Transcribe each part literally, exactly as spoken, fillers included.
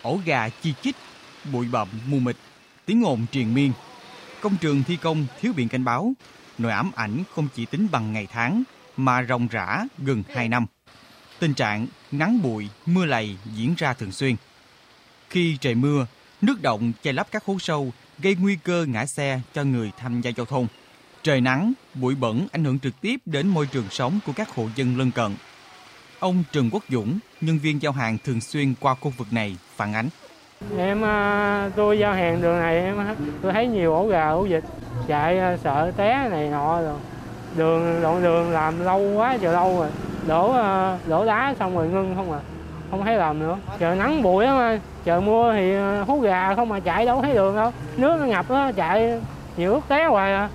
ổ gà chi chít, bụi bặm mù mịt, tiếng ồn triền miên. Công trường thi công thiếu biển cảnh báo, nỗi ám ảnh không chỉ tính bằng ngày tháng mà ròng rã gần hai năm. Tình trạng nắng bụi, mưa lầy diễn ra thường xuyên. Khi trời mưa, nước động che lấp các hố sâu gây nguy cơ ngã xe cho người tham gia giao thông. Trời nắng, bụi bẩn ảnh hưởng trực tiếp đến môi trường sống của các hộ dân lân cận. Ông Trần Quốc Dũng, nhân viên giao hàng thường xuyên qua khu vực này phản ánh. Em tôi giao hàng đường này em tôi thấy nhiều ổ gà ổ vịt chạy sợ té này nọ rồi. Đường đoạn đường làm lâu quá trời lâu rồi. Đổ đổ đá xong rồi ngưng không à. Không thấy làm nữa. Trời nắng bụi á mà, trời mưa thì hú gà không mà chạy đâu thấy đường đâu. Nước nó ngập á, chạy nhiều lúc té hoài à.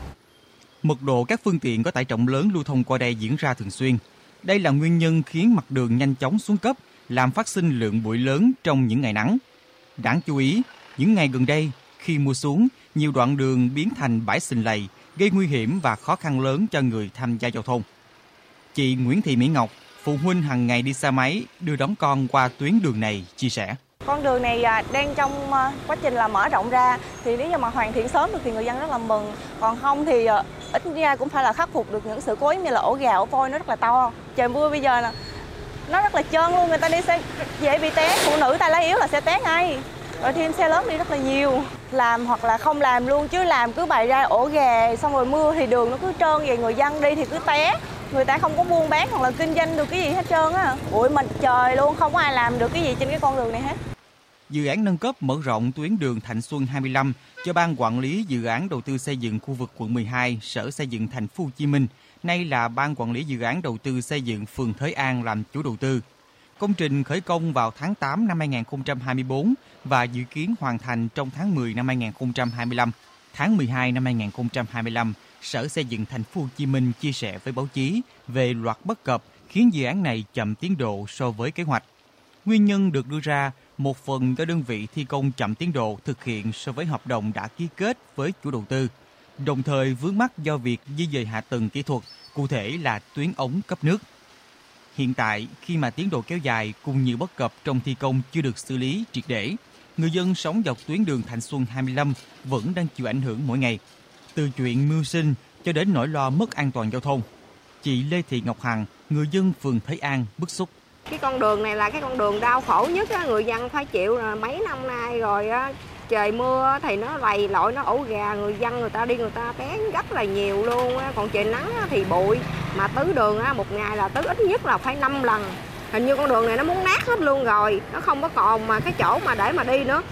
Mật độ các phương tiện có tải trọng lớn lưu thông qua đây diễn ra thường xuyên. Đây là nguyên nhân khiến mặt đường nhanh chóng xuống cấp, làm phát sinh lượng bụi lớn trong những ngày nắng. Đáng chú ý, những ngày gần đây, khi mưa xuống, nhiều đoạn đường biến thành bãi sình lầy, gây nguy hiểm và khó khăn lớn cho người tham gia giao thông. Chị Nguyễn Thị Mỹ Ngọc, phụ huynh hàng ngày đi xe máy đưa đón con qua tuyến đường này, chia sẻ. Con đường này đang trong quá trình là mở rộng ra, thì nếu như mà hoàn thiện sớm được thì người dân rất là mừng. Còn không thì ít ra cũng phải là khắc phục được những sự cố như là ổ gà, ổ voi nó rất là to. Trời mưa bây giờ là nó rất là trơn luôn, người ta đi xe dễ bị té, phụ nữ tay lái yếu là sẽ té ngay. Rồi thêm xe lớn đi rất là nhiều. Làm hoặc là không làm luôn, chứ làm cứ bày ra ổ gà xong rồi mưa thì đường nó cứ trơn vậy, người dân đi thì cứ té. Người ta không có buôn bán hoặc là kinh doanh được cái gì hết trơn á. Bụi mịt trời luôn, không có ai làm được cái gì trên cái con đường này hết. Dự án nâng cấp mở rộng tuyến đường Thạnh Xuân hai mươi lăm cho Ban Quản lý Dự án Đầu tư xây dựng khu vực quận mười hai, Sở Xây dựng Thành phố Hồ Chí Minh, nay là Ban Quản lý Dự án Đầu tư xây dựng phường Thới An làm chủ đầu tư. Công trình khởi công vào tháng tám năm hai nghìn không trăm hai mươi tư và dự kiến hoàn thành trong tháng mười năm hai nghìn không trăm hai mươi lăm. Tháng mười hai năm hai nghìn không trăm hai mươi lăm, Sở Xây dựng Thành phố Hồ Chí Minh chia sẻ với báo chí về loạt bất cập khiến dự án này chậm tiến độ so với kế hoạch. Nguyên nhân được đưa ra một phần do đơn vị thi công chậm tiến độ thực hiện so với hợp đồng đã ký kết với chủ đầu tư, đồng thời vướng mắc do việc di dời hạ tầng kỹ thuật, cụ thể là tuyến ống cấp nước. Hiện tại, khi mà tiến độ kéo dài cùng nhiều bất cập trong thi công chưa được xử lý triệt để, người dân sống dọc tuyến đường Thạnh Xuân hai mươi lăm vẫn đang chịu ảnh hưởng mỗi ngày. Từ chuyện mưu sinh cho đến nỗi lo mất an toàn giao thông. Chị Lê Thị Ngọc Hằng, người dân phường Thới An bức xúc. Cái con đường này là cái con đường đau khổ nhất á, người dân phải chịu là mấy năm nay rồi á. Trời mưa thì nó lầy lội, nó ổ gà, người dân người ta đi người ta té rất là nhiều luôn á. Còn trời nắng thì bụi, mà tứ đường á, một ngày là tứ ít nhất là phải năm lần. Hình như con đường này nó muốn nát hết luôn rồi, nó không có còn mà cái chỗ mà để mà đi nữa.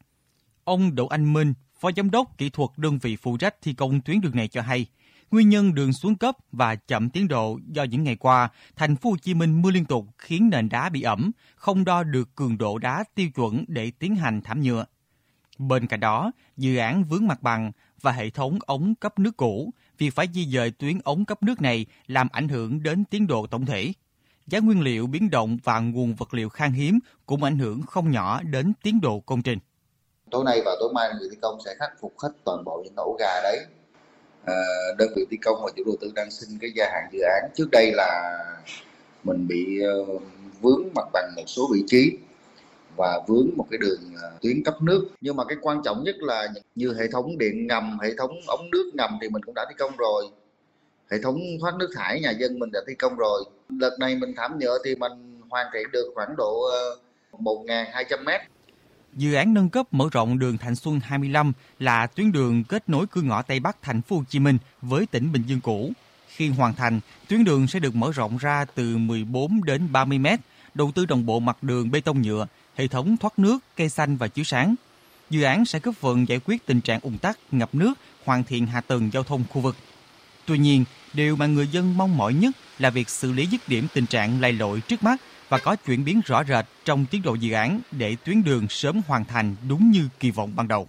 Ông Đỗ Anh Minh, Phó Giám đốc Kỹ thuật đơn vị phụ trách thi công tuyến đường này cho hay, nguyên nhân đường xuống cấp và chậm tiến độ do những ngày qua, Thành phố Hồ Chí Minh mưa liên tục khiến nền đá bị ẩm, không đo được cường độ đá tiêu chuẩn để tiến hành thảm nhựa. Bên cạnh đó, dự án vướng mặt bằng và hệ thống ống cấp nước cũ, việc phải di dời tuyến ống cấp nước này làm ảnh hưởng đến tiến độ tổng thể. Giá nguyên liệu biến động và nguồn vật liệu khan hiếm cũng ảnh hưởng không nhỏ đến tiến độ công trình. Tối nay và tối mai người thi công sẽ khắc phục hết toàn bộ những ổ gà đấy. À, đơn vị thi công và chủ đầu tư đang xin cái gia hạn dự án. Trước đây là mình bị uh, vướng mặt bằng một số vị trí và vướng một cái đường uh, tuyến cấp nước. Nhưng mà cái quan trọng nhất là như hệ thống điện ngầm, hệ thống ống nước ngầm thì mình cũng đã thi công rồi. Hệ thống thoát nước thải nhà dân mình đã thi công rồi. Đợt này mình thảm nhựa thì mình hoàn thiện được khoảng độ uh, một nghìn hai trăm mét. Dự án nâng cấp mở rộng đường Thạnh Xuân hai mươi lăm là tuyến đường kết nối cửa ngõ Tây Bắc Thành phố Hồ Chí Minh với tỉnh Bình Dương cũ. Khi hoàn thành, tuyến đường sẽ được mở rộng ra từ mười bốn đến ba mươi mét, đầu tư đồng bộ mặt đường bê tông nhựa, hệ thống thoát nước, cây xanh và chiếu sáng. Dự án sẽ góp phần giải quyết tình trạng ùn tắc, ngập nước, hoàn thiện hạ tầng giao thông khu vực. Tuy nhiên, điều mà người dân mong mỏi nhất là việc xử lý dứt điểm tình trạng lầy lội trước mắt và có chuyển biến rõ rệt trong tiến độ dự án để tuyến đường sớm hoàn thành đúng như kỳ vọng ban đầu.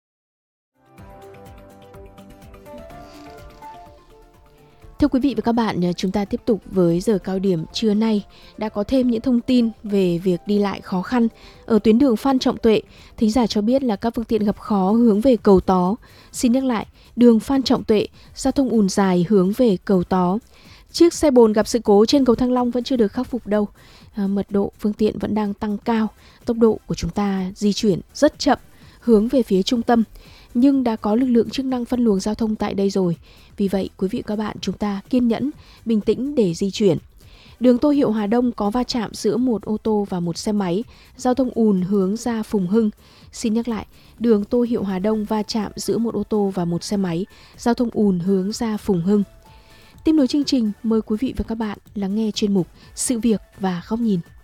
Thưa quý vị và các bạn, chúng ta tiếp tục với giờ cao điểm trưa nay. Đã có thêm những thông tin về việc đi lại khó khăn. Ở tuyến đường Phan Trọng Tuệ, thính giả cho biết là các phương tiện gặp khó hướng về Cầu Tó. Xin nhắc lại, đường Phan Trọng Tuệ, giao thông ùn dài hướng về Cầu Tó. Chiếc xe bồn gặp sự cố trên cầu Thăng Long vẫn chưa được khắc phục đâu. À, mật độ phương tiện vẫn đang tăng cao, tốc độ của chúng ta di chuyển rất chậm hướng về phía trung tâm, nhưng đã có lực lượng chức năng phân luồng giao thông tại đây rồi. Vì vậy, quý vị và các bạn, chúng ta kiên nhẫn, bình tĩnh để di chuyển. Đường Tô Hiệu Hà Đông có va chạm giữa một ô tô và một xe máy, giao thông ùn hướng ra Phùng Hưng. Xin nhắc lại, đường Tô Hiệu Hà Đông va chạm giữa một ô tô và một xe máy, giao thông ùn hướng ra Phùng Hưng. Tiếp nối chương trình, mời quý vị và các bạn lắng nghe chuyên mục Sự việc và góc nhìn.